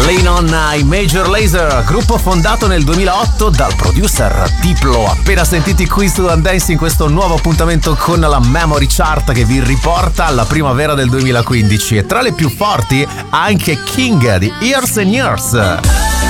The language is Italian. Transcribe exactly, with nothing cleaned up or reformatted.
Lean On ai Major Lazer, gruppo fondato nel duemilaotto dal producer Diplo, appena sentiti qui su Dance in questo nuovo appuntamento con la Memory Chart che vi riporta alla primavera del duemilaquindici, e tra le più forti anche King di Years and Years.